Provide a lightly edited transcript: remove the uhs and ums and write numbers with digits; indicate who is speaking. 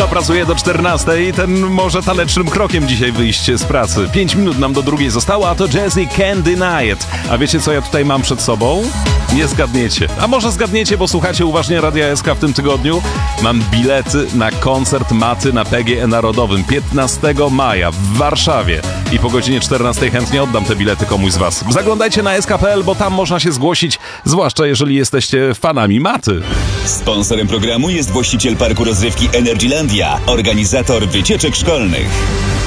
Speaker 1: Kto pracuje do 14, ten może tanecznym krokiem dzisiaj wyjść z pracy. 5 minut nam do drugiej zostało, a to Jazzy Can't Deny It. A wiecie, co ja tutaj mam przed sobą? Nie zgadniecie. A może zgadniecie, bo słuchacie uważnie Radia SK w tym tygodniu? Mam bilety na koncert Maty na PGE Narodowym 15 maja w Warszawie. I po godzinie 14 chętnie oddam te bilety komuś z was. Zaglądajcie na sk.pl, bo tam można się zgłosić, zwłaszcza jeżeli jesteście fanami Maty.
Speaker 2: Sponsorem programu jest właściciel parku rozrywki Energylandia, organizator wycieczek szkolnych.